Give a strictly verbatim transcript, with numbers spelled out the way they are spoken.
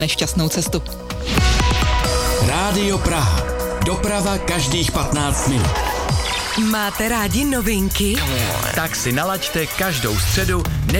nešťastnou cestu. Rádio Praha. Doprava každých patnáct minut. Máte rádi novinky? Tak si nalaďte každou středu